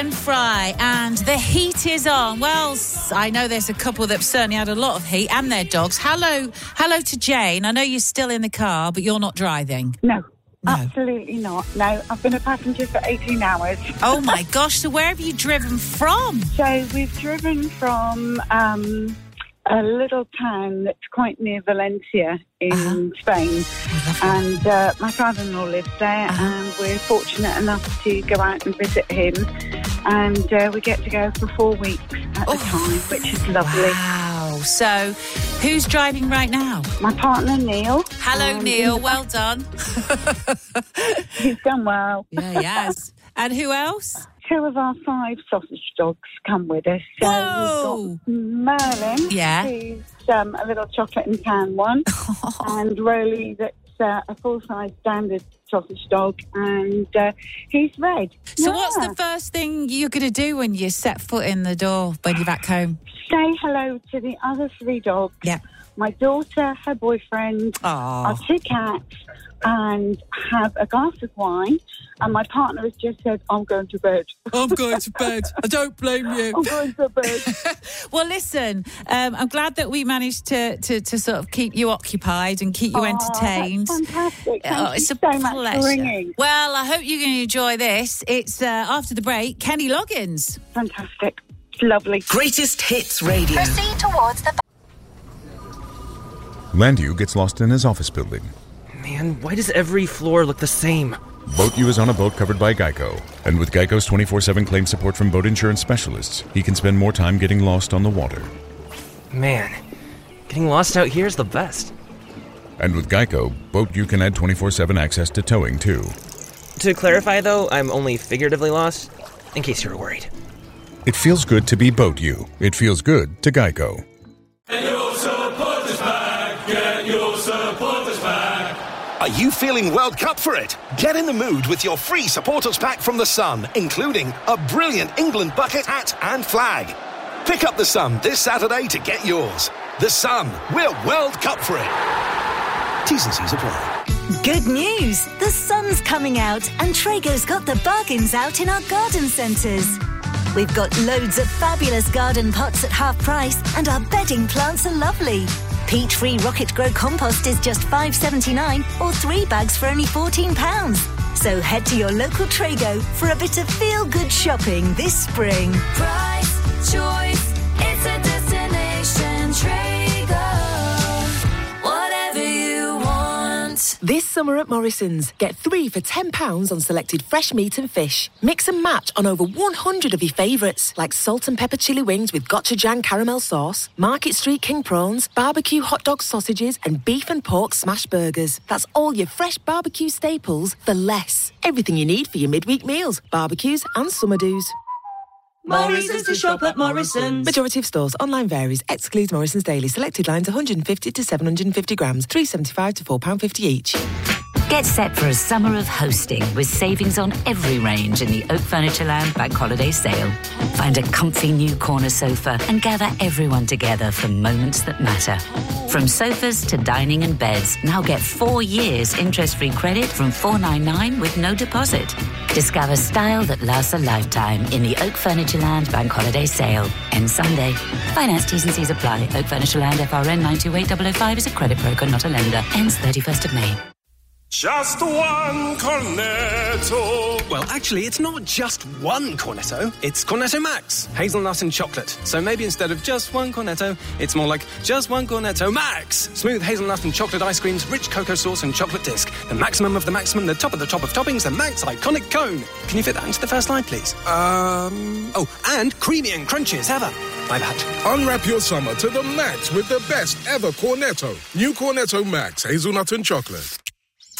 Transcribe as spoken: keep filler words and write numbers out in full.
Glenn Fry, and the heat is on. Well, I know there's a couple that certainly had a lot of heat, and their dogs. Hello, hello to Jane. I know you're still in the car, but you're not driving. No. No. Absolutely not. No, I've been a passenger for eighteen hours. Oh, my gosh. So where have you driven from? So we've driven from um, a little town that's quite near Valencia in Uh-huh. Spain. Lovely. And uh, my father-in-law lives there, Uh-huh. and we're fortunate enough to go out and visit him. And uh, we get to go for four weeks at Oh. a time, which is lovely. Wow. So who's driving right now? My partner, Neil. Hello, and Neil. in the Well done. back- He's done well. Yeah, yes. And who else? Two of our five sausage dogs come with us. So Whoa. we've got Merlin, Yeah. who's um, a little chocolate and tan one, and Rolly, that's uh, a full-size standard sausage dog, and uh, he's red. So Yeah. what's the first thing you're going to do when you set foot in the door when you're back home? Say hello to the other three dogs. Yeah. My daughter, her boyfriend, our Oh. two cats, and have a glass of wine. And my partner has just said, I'm going to bed. I'm going to bed. I don't blame you. I'm going to bed. Well, listen, um, I'm glad that we managed to, to, to sort of keep you occupied and keep you Oh, entertained. That's fantastic. Thank Oh, you it's a so much pleasure. for ringing. Well, I hope you're going to enjoy this. It's uh, after the break, Kenny Loggins. Fantastic. It's lovely. Greatest Hits Radio. Proceed towards the... Landu gets lost in his office building. Man, why does every floor look the same? BoatU is on a boat covered by Geico. And with Geico's twenty-four seven claim support from boat insurance specialists, he can spend more time getting lost on the water. Man, getting lost out here is the best. And with Geico, BoatU can add twenty-four seven access to towing, too. To clarify, though, I'm only figuratively lost, in case you were worried. It feels good to be BoatU. It feels good to Geico. Get your supporters back. Get your supporters back. Are you feeling World Cup for it? Get in the mood with your free supporters pack from The Sun, including a brilliant England bucket hat and flag. Pick up The Sun this Saturday to get yours. The Sun, we're World Cup for it. T's and C's apply. Good news! The sun's coming out and Traeger's got the bargains out in our garden centres. We've got loads of fabulous garden pots at half price and our bedding plants are lovely. Peat-free Rocket Grow compost is just five pounds seventy-nine or three bags for only fourteen pounds. So head to your local Traego for a bit of feel-good shopping this spring. Price, choice, it's a destination. Traego. Whatever you want. This summer at Morrison's, get three for ten pounds on selected fresh meat and fish. Mix and match on over one hundred of your favourites, like salt and pepper chili wings with gochujang caramel sauce, Market Street king prawns, barbecue hot dog sausages, and beef and pork smash burgers. That's all your fresh barbecue staples for less. Everything you need for your midweek meals, barbecues and summer do's. Morrison's to shop at Morrison's. Majority of stores. Online varies. Excludes Morrison's Daily. Selected lines one hundred fifty to seven hundred fifty grams. three pounds seventy-five to four pounds fifty each. Get set for a summer of hosting with savings on every range in the Oak Furniture Land Bank Holiday Sale. Find a comfy new corner sofa and gather everyone together for moments that matter. From sofas to dining and beds, now get four years interest-free credit from four ninety-nine with no deposit. Discover style that lasts a lifetime in the Oak Furniture Land Bank Holiday Sale. Ends Sunday. Finance T's and C's apply. Oak Furniture Land F R N nine two eight zero zero five is a credit broker, not a lender. Ends thirty-first of May. Just one cornetto. Well, actually, it's not just one Cornetto. It's Cornetto Max, hazelnut and chocolate. So maybe instead of just one Cornetto, it's more like just one Cornetto Max. Smooth hazelnut and chocolate ice creams, rich cocoa sauce and chocolate disc. The maximum of the maximum, the top of the top of toppings, the Max iconic cone. Can you fit that into the first line, please? Um... Oh, and creamy and crunchy as ever. My bad. Unwrap your summer to the max with the best ever Cornetto. New Cornetto Max, hazelnut and chocolate.